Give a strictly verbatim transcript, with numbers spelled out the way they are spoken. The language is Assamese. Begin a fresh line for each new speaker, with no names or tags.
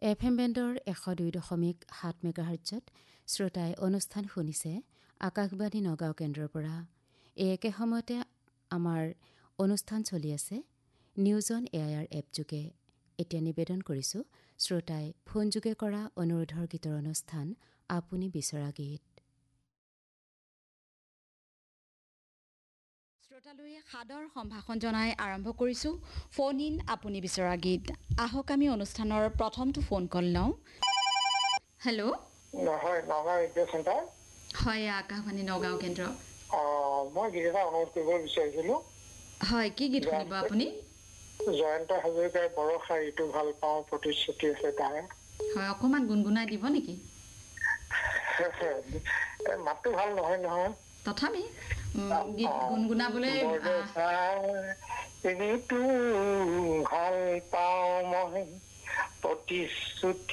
এফ এম বেণ্ডৰ এশ দুই দশমিক সাত মেগাহাৰ্টছত শ্ৰোতাই অনুষ্ঠান শুনিছে আকাশবাণী নগাঁও কেন্দ্ৰৰ পৰা। এই একে সময়তে আমাৰ অনুষ্ঠান চলি আছে নিউজ অন এয়াৰ এপ যোগে। এতিয়া নিবেদন কৰিছোঁ শ্ৰোতাই ফোনযোগে কৰা অনুৰোধৰ গীতৰ অনুষ্ঠান আপুনি বিচৰা গীত।
শ্ৰোতালৈয়ে সাদৰ সম্ভাষণ জনাই আৰম্ভ কৰিছোঁ ফোন ইন আপুনি বিচৰা গীত। আহক আমি অনুষ্ঠানৰ প্ৰথমটো ফোন কল লওঁ। হেল্ল'
হয়, নগাঁও ৰেডিঅ' চেণ্টাৰ।
হয়, আকাশবাণী নগাঁও কেন্দ্ৰ।
মই গীত এটা অনুৰোধ কৰিব বিচাৰিছিলোঁ।
হয়, কি গীত শুনিব আপুনি?
জয়ন্ত হাজৰিকাৰ বৰষা ঋতু ভাল পাওঁ প্ৰতিশ্ৰুতি আছে তাৰ।
হয়, অকণমান গুণগুণাই দিব নেকি?
মাতটো ভাল নহয় নহয়।
তথাপি গীত গুণগুণাবলৈ
ঋতু ভাল পাওঁ মই প্ৰতিশ্ৰুতি